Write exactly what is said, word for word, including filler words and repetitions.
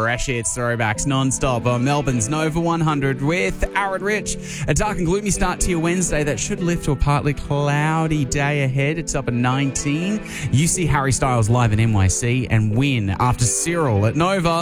fresh hits, throwbacks non-stop on Melbourne's Nova one hundred with Aaron Rich. A dark and gloomy start to your Wednesday that should lift to a partly cloudy day ahead. It's up at nineteen. You see Harry Styles live in N Y C and win after Cyril at Nova.